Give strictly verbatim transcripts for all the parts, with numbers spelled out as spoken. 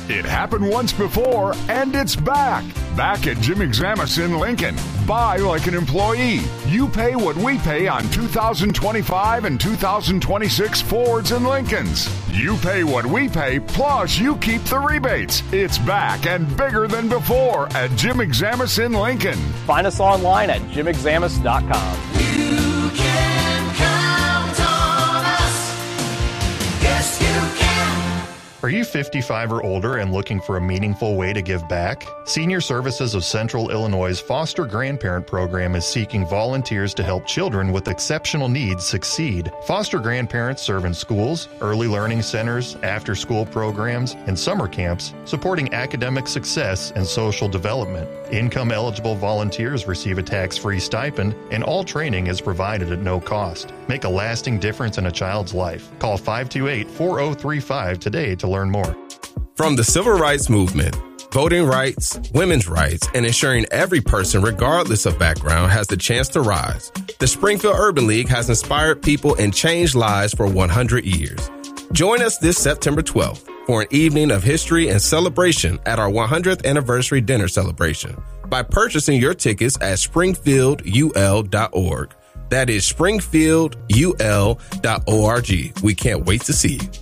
It happened once before, and it's back. Back at Jim Examus in Lincoln. Buy like an employee. You pay what we pay on two thousand twenty-five and two thousand twenty-six Fords and Lincolns. You pay what we pay, plus you keep the rebates. It's back and bigger than before at Jim Examus in Lincoln. Find us online at jim examus dot com. You can count on us. Yes, you can. Are you fifty-five or older and looking for a meaningful way to give back? Senior Services of Central Illinois' Foster Grandparent Program is seeking volunteers to help children with exceptional needs succeed. Foster grandparents serve in schools, early learning centers, after-school programs, and summer camps, supporting academic success and social development. Income-eligible volunteers receive a tax-free stipend, and all training is provided at no cost. Make a lasting difference in a child's life. Call five two eight, four zero three five today to learn more. From the Civil Rights Movement, voting rights, women's rights, and ensuring every person, regardless of background, has the chance to rise, the Springfield Urban League has inspired people and changed lives for one hundred years. Join us this September twelfth for an evening of history and celebration at our one hundredth anniversary dinner celebration by purchasing your tickets at springfield u l dot org. That is springfield u l dot org. We can't wait to see you.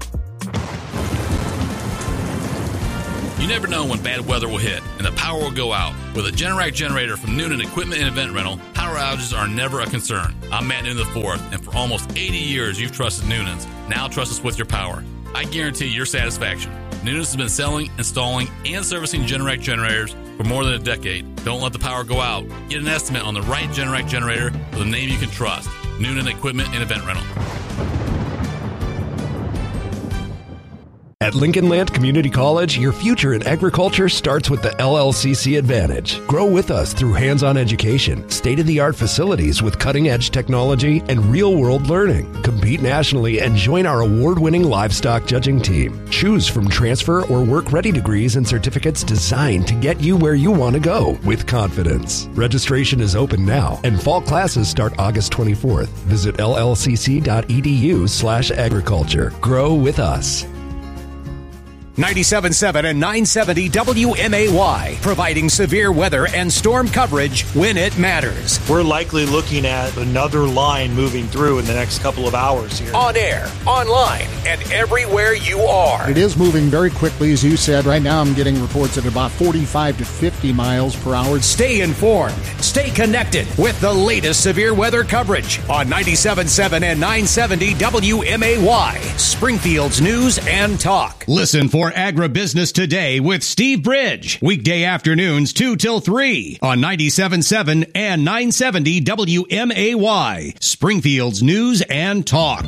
You never know when bad weather will hit and the power will go out. With a Generac generator from Noonan Equipment and Event Rental, power outages are never a concern. I'm Matt Noonan the fourth, and for almost eighty years you've trusted Noonan's. Now trust us with your power. I guarantee your satisfaction. Noonan's has been selling, installing, and servicing Generac generators for more than a decade. Don't let the power go out. Get an estimate on the right Generac generator with a name you can trust. Noonan Equipment and Event Rental. At Lincoln Land Community College, your future in agriculture starts with the L L C C Advantage. Grow with us through hands-on education, state-of-the-art facilities with cutting-edge technology, and real-world learning. Compete nationally and join our award-winning livestock judging team. Choose from transfer or work-ready degrees and certificates designed to get you where you want to go with confidence. Registration is open now, and fall classes start August twenty-fourth. Visit l l c c dot e d u slash agriculture. Grow with us. ninety-seven point seven and nine seventy W M A Y, providing severe weather and storm coverage when it matters. We're likely looking at another line moving through in the next couple of hours here. On air, online, and everywhere you are. It is moving very quickly, as you said. Right now I'm getting reports at about forty-five to fifty miles per hour. Stay informed. Stay connected with the latest severe weather coverage on ninety-seven point seven and nine seventy W M A Y, Springfield's News and Talk. Listen for Agribusiness Today with Steve Bridge, weekday afternoons two till three on ninety-seven point seven and nine seventy W M A Y, Springfield's News and Talk.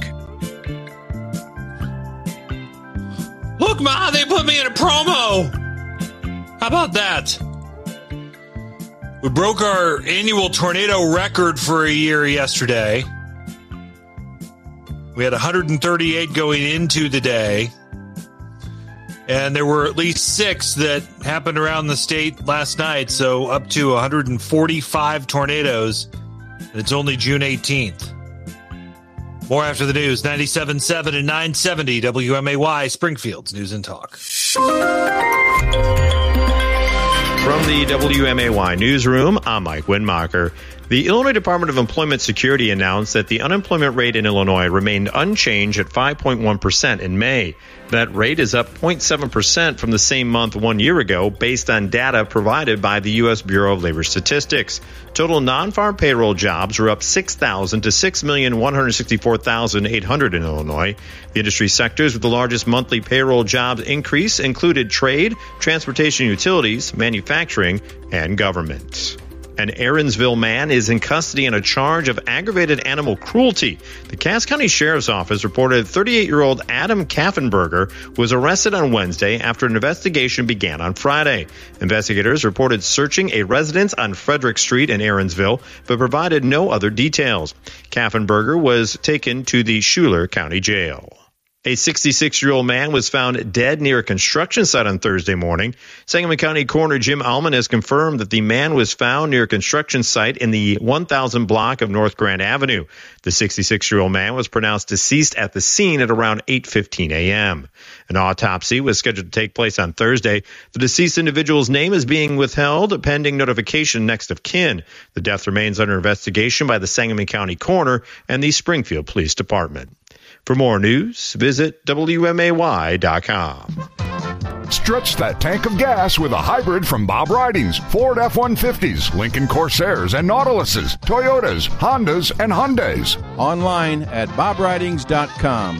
Look, Ma, they put me in a promo. How about that? We broke our annual tornado record for a year yesterday. We had one hundred thirty-eight going into the day. And there were at least six that happened around the state last night, so up to one hundred forty-five tornadoes. And it's only June eighteenth. More after the news, ninety-seven point seven and nine seventy W M A Y, Springfield's News and Talk. From the W M A Y newsroom, I'm Mike Windmacher. The Illinois Department of Employment Security announced that the unemployment rate in Illinois remained unchanged at five point one percent in May. That rate is up zero point seven percent from the same month one year ago, based on data provided by the U S Bureau of Labor Statistics. Total non-farm payroll jobs were up six thousand to six million one hundred sixty-four thousand eight hundred in Illinois. The industry sectors with the largest monthly payroll jobs increase included trade, transportation, utilities, manufacturing, and government. An Aaronsville man is in custody on a charge of aggravated animal cruelty. The Cass County Sheriff's Office reported thirty-eight-year-old Adam Kaffenberger was arrested on Wednesday after an investigation began on Friday. Investigators reported searching a residence on Frederick Street in Aaronsville, but provided no other details. Kaffenberger was taken to the Schuyler County Jail. A sixty-six-year-old man was found dead near a construction site on Thursday morning. Sangamon County Coroner Jim Allman has confirmed that the man was found near a construction site in the one thousand block of North Grand Avenue. The sixty-six-year-old man was pronounced deceased at the scene at around eight fifteen a.m. An autopsy was scheduled to take place on Thursday. The deceased individual's name is being withheld pending notification next of kin. The death remains under investigation by the Sangamon County Coroner and the Springfield Police Department. For more news, visit W M A Y dot com. Stretch that tank of gas with a hybrid from Bob Ridings. Ford F one fifties, Lincoln Corsairs and Nautiluses, Toyotas, Hondas, and Hyundais. Online at bob ridings dot com.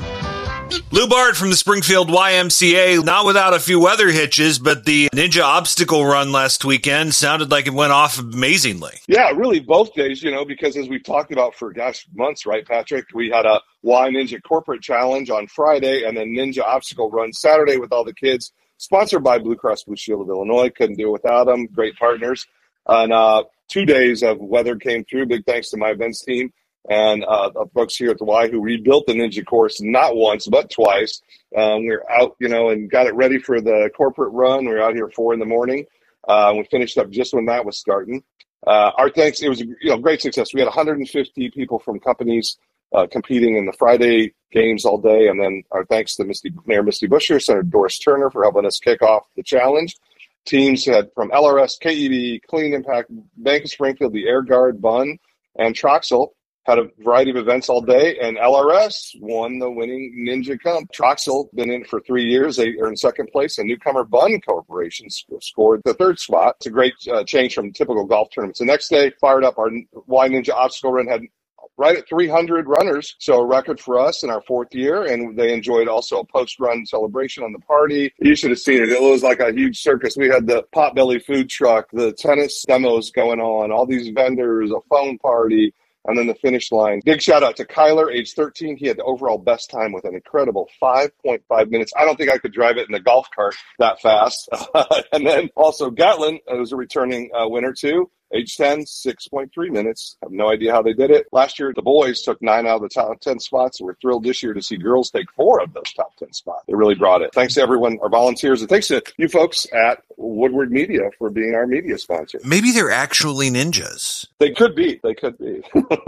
Lou Bard from the Springfield Y M C A, not without a few weather hitches, but the Ninja Obstacle Run last weekend sounded like it went off amazingly. Yeah, really both days, you know, because as we've talked about for, gosh, months, right, Patrick? We had a Y Ninja Corporate Challenge on Friday and then Ninja Obstacle Run Saturday with all the kids, sponsored by Blue Cross Blue Shield of Illinois. Couldn't do it without them. Great partners. And uh, two days of weather came through. Big thanks to my events team. And uh, the folks here at the Y who rebuilt the Ninja course not once but twice. Um, we were out, you know, and got it ready for the corporate run. We were out here at four in the morning. Uh, we finished up just when that was starting. Uh, our thanks, it was a you know great success. We had one hundred fifty people from companies uh, competing in the Friday games all day, and then our thanks to Misty, Mayor Misty Busher, Senator Doris Turner for helping us kick off the challenge. Teams had from L R S, K E B, Clean Impact, Bank of Springfield, the Air Guard, B U N, and Troxel. Had a variety of events all day, and L R S won the winning Ninja Cup. Troxel, been in it for three years. They are in second place, and newcomer B U N Corporation scored the third spot. It's a great uh, change from typical golf tournaments. The next day, fired up, our Y Ninja Obstacle Run had right at three hundred runners, so a record for us in our fourth year, and they enjoyed also a post-run celebration on the party. You should have seen it. It was like a huge circus. We had the Potbelly food truck, the tennis demos going on, all these vendors, a phone party, and then the finish line. Big shout out to Kyler, age thirteen. He had the overall best time with an incredible five point five minutes. I don't think I could drive it in a golf cart that fast. And then also Gatlin, who's a returning uh, winner too. Age ten, six point three minutes. Have no idea how they did it. Last year, the boys took nine out of the top ten spots. We're thrilled this year to see girls take four of those top ten spots. They really brought it. Thanks to everyone, our volunteers, and thanks to you folks at Woodward Media for being our media sponsor. Maybe they're actually ninjas. They could be. They could be.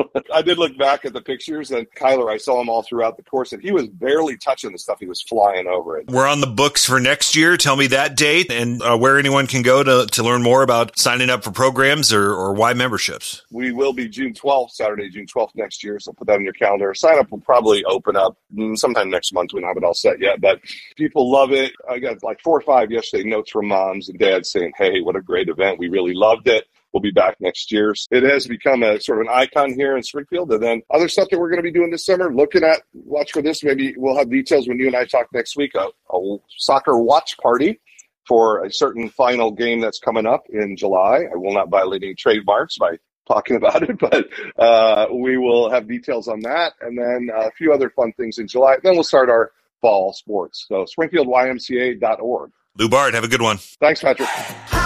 I did look back at the pictures, and Kyler, I saw him all throughout the course, and he was barely touching the stuff. He was flying over it. We're on the books for next year. Tell me that date and uh, where anyone can go to, to learn more about signing up for programs or, or why memberships. We will be June twelfth, Saturday, June twelfth next year, so put that on your calendar. Sign up will probably open up sometime next month. We don't have it all set yet, but people love it. I got like four or five yesterday notes from moms and dads saying, hey, what a great event. We really loved it. We'll be back next year. It has become a sort of an icon here in Springfield. And then other stuff that we're going to be doing this summer, looking at, watch for this. Maybe we'll have details when you and I talk next week, a, a soccer watch party for a certain final game that's coming up in July. I will not violate any trademarks by talking about it, but uh, we will have details on that. And then a few other fun things in July. Then we'll start our fall sports. So Springfield Y M C A dot org. Lou Bard, have a good one. Thanks, Patrick.